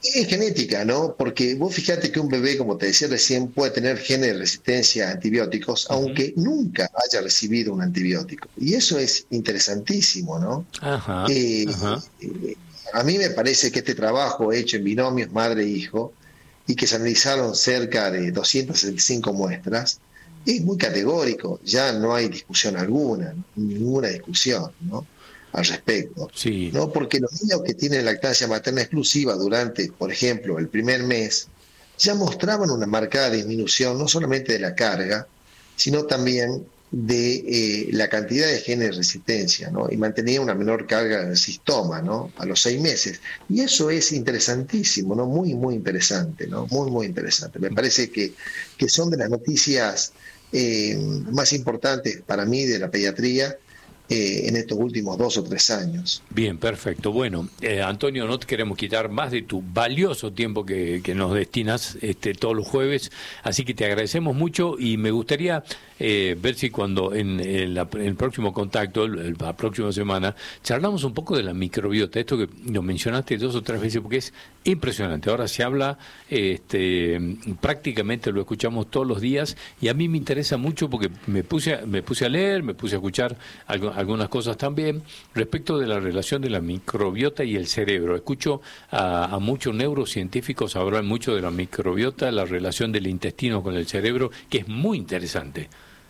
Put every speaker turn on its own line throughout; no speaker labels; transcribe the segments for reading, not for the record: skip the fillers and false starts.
Es genética, ¿no? Porque vos fíjate que un bebé, como te decía recién, puede tener genes de resistencia a antibióticos,
Ujú.
aunque nunca haya recibido un antibiótico. Y eso es interesantísimo, ¿no?
Ajá,
Eh,
ajá.
a mí me parece que este trabajo hecho en binomios madre-hijo y que se analizaron cerca de 265 muestras, es muy categórico, ya no hay discusión alguna, ¿no? Ninguna discusión, ¿no? Al respecto,
Sí.
¿no? Porque los niños que tienen lactancia materna exclusiva durante, por ejemplo, el primer mes, ya mostraban una marcada disminución no solamente de la carga, sino también de la cantidad de genes de resistencia, ¿no? Y mantenía una menor carga del sistoma, ¿no? A los 6 meses. Y eso es interesantísimo, ¿no? Muy, muy interesante, ¿no? Muy, muy interesante. Me parece que son de las noticias más importantes para mí de la pediatría en estos últimos 2 o 3 años.
Bien, perfecto. Bueno, Antonio, no te queremos quitar más de tu valioso tiempo que nos destinas todos los jueves, así que te agradecemos mucho y me gustaría ver si cuando en el próximo contacto, la próxima semana, charlamos un poco de la microbiota, esto que lo mencionaste 2 o 3 veces, porque es impresionante. Ahora se habla, prácticamente lo escuchamos todos los días y a mí me interesa mucho porque me puse a leer, me puse a escuchar algunas cosas también respecto de la relación de la microbiota y el cerebro. Escucho a muchos neurocientíficos hablar mucho de la microbiota, la relación del intestino con el cerebro, que es muy interesante.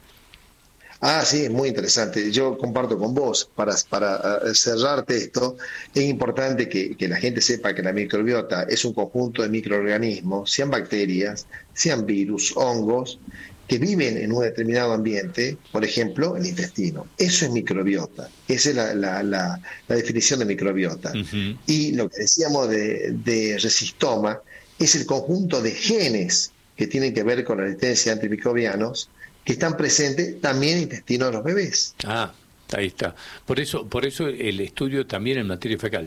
Ah, sí, es muy interesante. Yo comparto con vos, para cerrarte esto, es importante que la gente sepa que la microbiota es un conjunto de microorganismos, sean bacterias, sean virus, hongos, que viven en un determinado ambiente, por ejemplo, el intestino. Eso es microbiota. Esa es la definición de microbiota.
Ujú.
Y lo que decíamos de resistoma es el conjunto de genes que tienen que ver con la resistencia a antimicrobianos que están presentes también en el intestino de los bebés.
Ah, ahí está. Por eso el estudio también en materia fecal.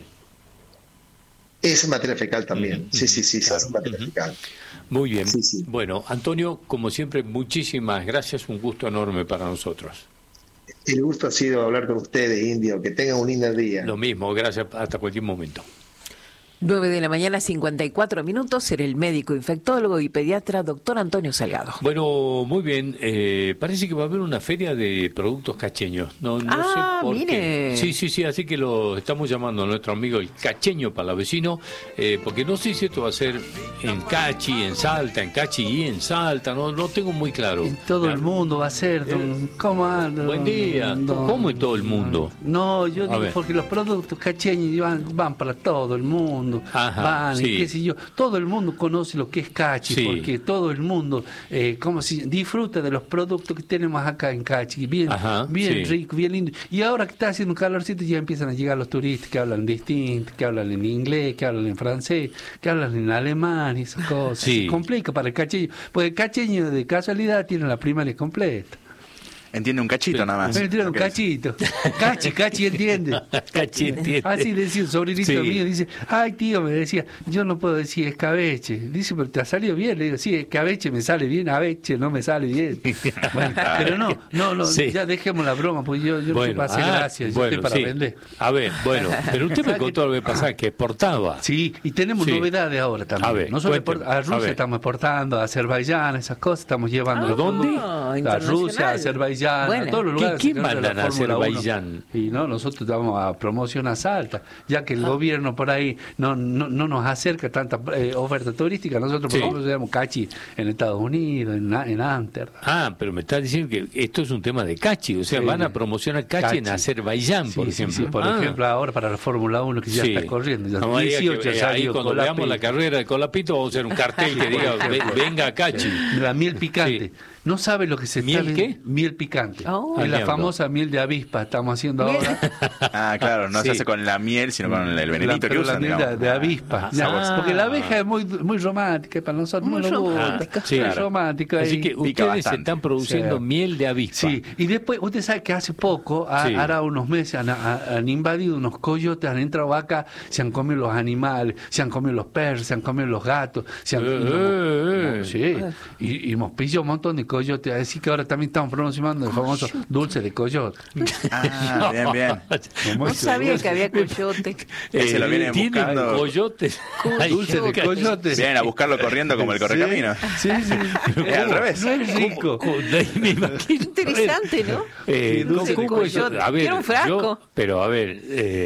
Es materia fecal
Ujú,
también. Sí,
ujú,
sí, sí, se hace
claro.
en materia
Ujú.
fecal.
Muy bien.
Sí, sí.
Bueno, Antonio, como siempre, muchísimas gracias. Un gusto enorme para nosotros.
El gusto ha sido hablar con ustedes, Indio. Que tengan un lindo día.
Lo mismo, gracias. Hasta cualquier momento.
9 de la mañana, 54 minutos, era el médico infectólogo y pediatra doctor Antonio Salgado.
Bueno, muy bien. Parece que va a haber una feria de productos cacheños. No, no sé
Ah,
por qué.
mire.
Sí, sí, sí. Así que lo estamos llamando a nuestro amigo el cacheño palavecino, porque no sé si esto va a ser en Cachi, en Salta, en Cachi y en Salta. No, no tengo muy claro.
En todo el mundo va a ser, ¿cómo anda?
Buen día. ¿Cómo en todo el mundo?
No, yo
A
digo
ver.
porque los productos cacheños van para todo el mundo,
Ajá,
van
sí.
y qué sé yo. Todo el mundo conoce lo que es Cachi,
Sí.
porque todo el mundo como si disfruta de los productos que tenemos acá en Cachi, bien,
Ajá,
bien
sí.
rico, bien lindo. Y ahora que está haciendo un calorcito ya empiezan a llegar los turistas que hablan distinto, que hablan en inglés, que hablan en francés, que hablan en alemán y esas cosas.
Sí.
Se complica para el cacheño, porque el cacheño de casualidad tiene la primaria completa.
Entiende un cachito nada más.
Me tiraron un
Ok.
cachito. Cachi, entiende.
Cachi entiende.
Así decía un sobrinito
Sí.
mío, dice, ay tío, me decía, yo no puedo decir escabeche. Dice, pero te ha salido bien. Le digo, sí, escabeche me sale bien, abeche no me sale bien. Bueno, pero no,
Sí.
ya dejemos la broma, porque yo no estoy para hacer gracias, yo estoy para
sí.
vender.
A ver, bueno, pero usted me contó la vez pasada que exportaba.
Sí, y tenemos
Sí.
novedades ahora también.
A ver,
Nosotros
cuénteme,
a
a
Rusia
ver.
estamos exportando, a Azerbaiyán, esas cosas, estamos llevando.
¿A dónde?
A Rusia, a Azerbaiyán,
Bueno.
a todos los
¿Qué-
lugares.
qué
de la
mandan a
Fórmula 1.
Azerbaiyán?
Y no, nosotros damos a promociones altas, ya que el gobierno por ahí no nos acerca tanta oferta turística. Nosotros
Sí.
promocionamos Cachi en Estados Unidos, en Ámsterdam.
Ah, pero me está diciendo que esto es un tema de Cachi, o sea,
Sí.
van a promocionar Cachi en
Cachi.
Azerbaiyán, por
Sí, sí,
ejemplo.
sí, por
Ah.
ejemplo, ahora para la Fórmula 1 que ya
Sí.
está corriendo. Ya
No me diga
18
que,
ha
ahí
salido
cuando
Colapinto.
veamos la carrera de Colapito vamos a hacer un cartel que diga venga Cachi.
La miel picante.
Sí.
No sabe lo que se
¿Miel
está
qué?
viendo. Miel picante.
Oh.
Es la
Diablo.
famosa miel de avispa. Estamos haciendo ahora.
Ah, claro, no
Sí.
se hace con la miel, sino con el venenito que
Pero la
usan,
miel
digamos.
de avispa.
Ah,
Ya,
sabor.
porque la abeja es muy romántica para nosotros.
Muy
Muy
romántica.
Sí,
Muy
claro.
romántica.
Así
y-
que
pica
ustedes
bastante.
están produciendo
Sí.
miel de avispa.
Sí, y después, usted sabe que hace poco,
Sí.
hará unos meses, han invadido unos coyotes, han entrado acá, se han comido los animales, se han comido los perros, se han comido los gatos, se han, sí, y hemos pillado un montón de coyote. Así que ahora también estamos promocionando el famoso dulce de coyote.
Ah, bien, bien.
No sabía que había coyote.
Ese lo vienen
¿Tienen
buscando.
coyotes?
Dulce de coyote.
Vienen a buscarlo corriendo como el correcamino.
Sí.
Es al revés.
No es rico.
Me imagino.
Interesante, ¿no?
¿Cómo-
de
cómo
coyote.
eso? A ver,
Quiero un frasco.
pero a ver,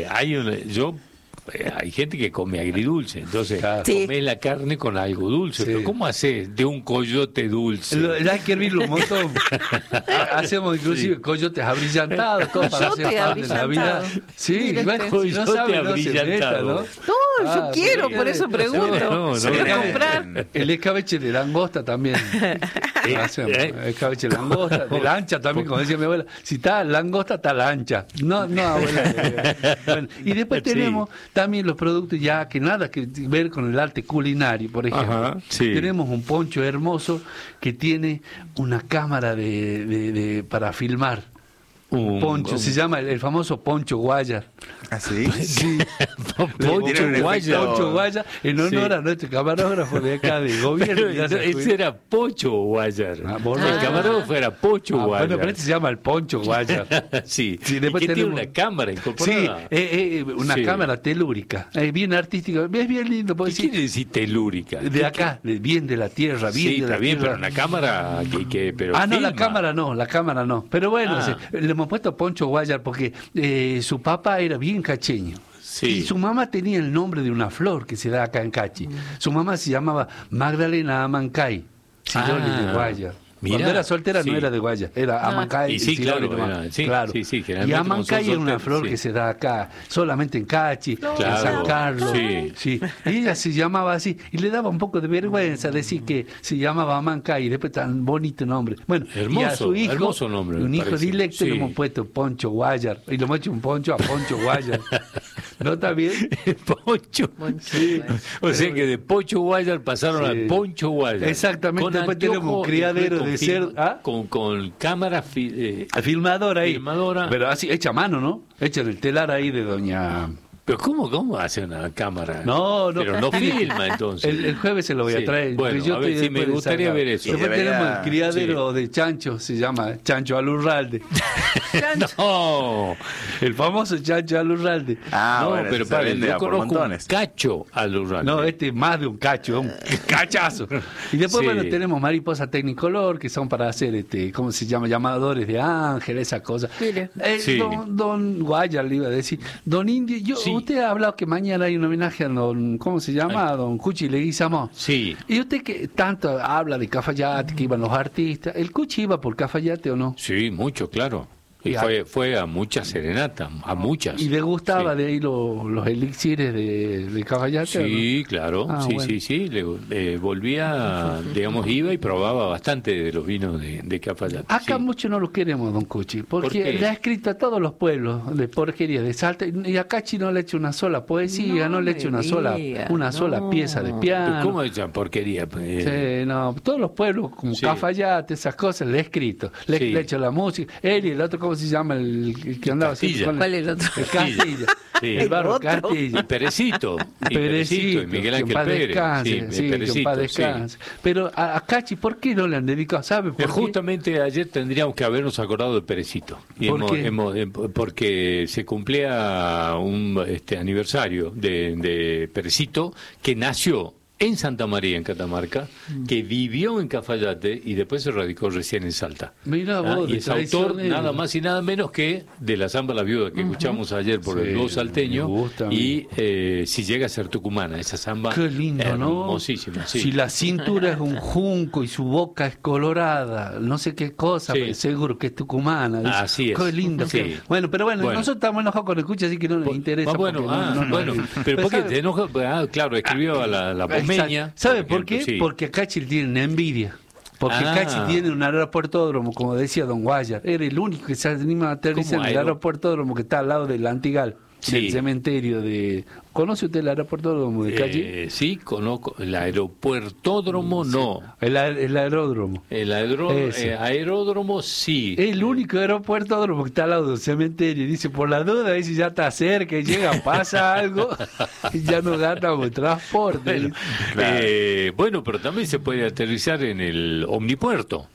hay gente que come agridulce, entonces
Claro.
Sí.
comés la carne con algo dulce.
Sí.
Pero ¿cómo haces de un coyote dulce?
Hay que hervirlo un montón. Hacemos inclusive coyotes abrillantados, todo para hacer
Coyote
pan de Navidad.
abrillantado.
Sí,
Mira
bueno,
usted.
si no
Coyote
sabe, no se meta,
abrillantado.
¿no?
No, yo quiero,
porque
por eso pregunto.
no,
¿Se puede
no.
comprar?
El escabeche de langosta también. Hacemos. Escabeche de langosta, de la ancha también, como decía mi abuela. Si está langosta, está la ancha. No, abuela. Bueno, y después
Sí.
tenemos también los productos ya que nada que ver con el arte culinario, por ejemplo.
Ajá, sí.
Tenemos un poncho hermoso que tiene una cámara para filmar. Poncho, se llama el famoso poncho Guayar.
¿Ah, sí?
Sí.
Poncho
Tiene un
Guaya.
efecto-
Poncho Guayar, en honor
Sí.
a nuestro camarógrafo de acá de gobierno.
Pero
ya se fue.
ese era Pocho Guayar.
Ah, vos
El
no.
camarógrafo era Pocho
Ah,
Guayar.
bueno, pero este se llama el poncho Guayar.
Sí.
Sí,
¿Y
después
qué tiene
tenemos-
una cámara
Sí,
incorporada?
una
Sí.
cámara telúrica, bien artística, es bien lindo,
¿Qué
porque
quiere decir telúrica?
de acá, bien de la tierra, bien
Sí,
de la
está bien,
tierra.
pero una cámara pero
Ah, no, la
filma.
cámara no. Pero bueno,
Ah.
le hemos puesto Poncho Guayar porque su papá era bien cacheño.
Sí.
Y su mamá tenía el nombre de una flor que se da acá en Cachi. Su mamá se llamaba Magdalena Amancay, Siloli de Guayar.
Mirá,
Cuando era soltera
sí.
no era de Guayar, era Amancay.
Y sí,
Siloli
claro,
nomás.
era, sí,
Claro.
sí,
Y
generalmente
Amancay
como
es
son
una
solteros,
flor
sí.
que se da acá, solamente en Cachi, en
Claro,
San Carlos.
sí.
Y ella se llamaba así. Y le daba un poco de vergüenza decir que se llamaba Amancay y después tan bonito nombre. Bueno, y a
Hermoso,
su hijo,
hermoso nombre, me
un hijo
parece.
directo,
Sí.
le hemos puesto Poncho Guayar. Y le hemos hecho un poncho a Poncho Guayar. ¿No está bien?
Poncho.
Sí.
O sea que de Pocho Guayar pasaron
Sí.
al Poncho Guayar.
Exactamente,
Con
después tenemos un
anteojo,
criadero
con
de
film-
cerdo. ¿Ah?
Con cámara.
Filmadora ahí.
Filmadora.
Pero así, hecha a mano, ¿no? Hecha en el telar ahí de doña...
Pero ¿cómo hace una cámara?
No.
Pero no filma entonces.
El jueves se lo voy a
Sí.
traer.
Bueno,
porque yo
a ver,
estoy
sí, me
después de
gustaría
Salgado.
ver eso.
Después
Y debería-
tenemos el criadero de Chancho, se llama Chancho Alurralde.
No,
El famoso Chancho Alurralde.
Ah,
no,
bueno,
pero
se
para,
vende
yo
a por
conozco un
montones.
cacho al Urral.
No, este es más de un cacho, un cachazo. Y después,
Sí.
bueno, tenemos mariposa Technicolor, que son para hacer, ¿cómo se llama? Llamadores de ángel, esas cosas.
Mire.
Sí.
Don Guayar le iba a decir. Don Indio,
Sí.
usted ha hablado que mañana hay un homenaje a don, ¿cómo se llama? A don Cuchi Leguizamón.
Sí.
Y usted que tanto habla de Cafayate, que iban los artistas, ¿el Cuchi iba por Cafayate o no?
Sí, mucho, claro. Y
Y
fue a muchas serenatas, a muchas.
¿Y le gustaba
Sí.
de ahí los elixires de Cafayate?
Sí, claro,
Ah,
sí,
bueno.
sí. Volvía, digamos, iba y probaba bastante de los vinos de Cafayate.
Acá
sí.
mucho no lo queremos, don Cuchi, porque
¿Por qué?
le ha escrito a todos los pueblos de porquería de Salta y a Cachi no le ha hecho una sola poesía, no,
No
le ha hecho
me
una
diga,
sola
no.
pieza de
Pero
piano.
¿cómo es esa porquería?
Sí, no, todos los pueblos como
Sí.
Cafayate, esas cosas, le he escrito, le
Sí.
he hecho la música, él y el otro, ¿cómo se llama? El que andaba siempre
Castilla.
con
¿Cuál es el otro?
el Castilla,
Sí.
el barro
¿Otro?
Y
Castilla.
Perecito,
Perecito,
y Miguel
que en
Ángel
paz
Pérez.
descanse, sí, que en
Perecito,
paz
sí.
descanse. Pero a Cachi, ¿por qué no le han dedicado? ¿Sabe por qué?
Justamente ayer tendríamos que habernos acordado de Perecito. Y
¿Por qué?
porque se cumplía un aniversario de Perecito, que nació en Santa María, en Catamarca, que vivió en Cafayate y después se radicó recién en Salta.
Mirá vos,
Y
de
es autor
traicionero.
nada más y nada menos que de La Zamba la Viuda, que escuchamos ayer por
Sí,
el dúo salteño,
me gusta a mí.
y si llega a ser tucumana, esa zamba
Qué lindo, ¿no?
hermosísima. Sí.
Si la cintura es un junco y su boca es colorada, no sé qué cosa,
Sí.
pero seguro que es tucumana. Dice,
Así es.
Qué lindo.
Sí.
qué- Bueno, pero bueno, nosotros estamos enojados con el escucha, así que no nos interesa.
Bueno,
porque no- no- no-
bueno, pero ¿por qué
¿sabe?
te enoja? Claro, escribió a la pomeña.
Exacto. ¿Sabe por
ejemplo,
qué?
sí.
Porque a Cachi le tienen envidia. Porque
Ah.
Cachi tiene un aeropuertódromo, como decía don Guayar. Era el único que se anima a aterrizar
¿Cómo
en el aeropuertódromo que está al lado del Antigal,
Sí.
del cementerio de... ¿Conoce usted el aeropuertódromo de Cachi?
Sí, conozco. El aeropuertódromo no.
El aeródromo.
El
Ese.
aeródromo sí.
El único aeropuertódromo que está al lado del cementerio. Y dice, por la duda, dice, ya está cerca, y llega, pasa algo, y ya no gastamos transporte.
Bueno, bueno, pero también se puede aterrizar en el omnipuerto.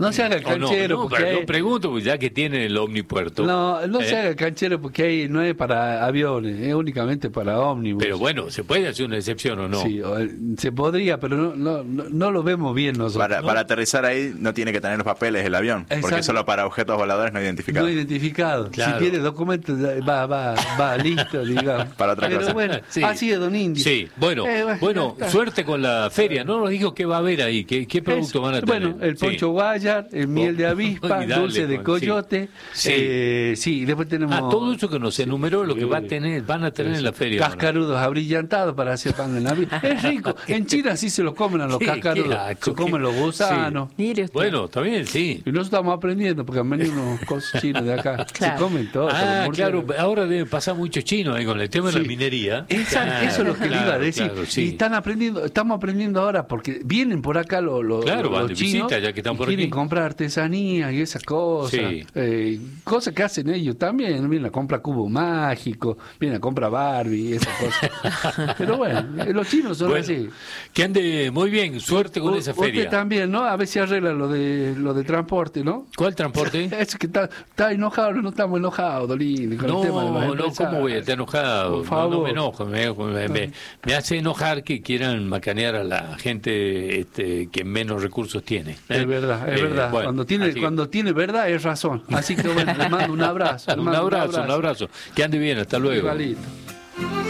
No se haga el canchero.
No,
porque
pero
hay...
yo pregunto, pues ya que tiene el omnipuerto.
No se haga el canchero porque ahí no es para aviones, es únicamente para ómnibus.
Pero bueno, ¿se puede hacer una excepción o no?
Sí, se podría, pero no lo vemos bien nosotros.
Para aterrizar ahí no tiene que tener los papeles el avión,
Exacto.
porque es solo para objetos voladores no identificados.
No identificado.
Claro.
Si tiene documentos, va listo, digamos.
Para otra
pero
cosa.
bueno,
Sí.
así es, don Indio.
Sí, bueno,
ya está.
suerte con la feria. No nos dijo qué va a haber ahí, qué productos van a tener.
Bueno, el poncho
Sí.
guayar, el miel de avispa,
Y dale,
dulce de
Juan,
coyote.
sí.
Sí, después tenemos...
Todo eso que nos enumeró lo que van a tener en la feria.
Cascarudos abrillantados para hacer pan de Navidad. Es rico. En China sí se los comen a los
Qué
cascarudos.
asco,
Se comen los gusanos.
Mire usted.
Bueno, también, sí.
Y nosotros estamos aprendiendo porque han venido unos cosas chinos de acá.
Claro.
Se comen todo.
Claro, ahora debe pasar muchos chinos ahí con el tema de la minería.
Exacto, eso es lo que le iba a decir.
Claro, sí.
Y estamos aprendiendo ahora porque vienen por acá
Claro, van
los
de
chinos
visita, ya que están
y
por
quieren
aquí.
comprar artesanías y esas cosas.
Sí.
Cosas que hacen ellos también. Vienen a comprar cubo mágico, vienen a comprar Barbie y esas cosas. Pero bueno, los chinos son
Bueno,
así.
que ande muy bien, suerte con esa feria.
Usted también, ¿no? A ver si arregla lo de transporte, ¿no?
¿Cuál transporte?
Es que está enojado, no estamos enojados, Dolín, con el tema de los
No,
empresarios.
¿cómo voy a estar enojado?
Por favor.
No me enojo, me hace enojar que quieran macanear a la gente que menos recursos tiene.
Es verdad, es verdad.
Bueno,
cuando tiene verdad es razón. Así que bueno, le mando un abrazo.
un abrazo. Que ande bien, hasta luego.
Igualito.